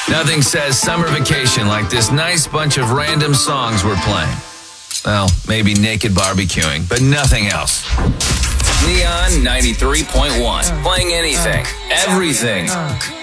Nothing says summer vacation like this nice bunch of random songs we're playing. Well, maybe naked barbecuing, but nothing else. Neon 93.1. Playing anything, everything.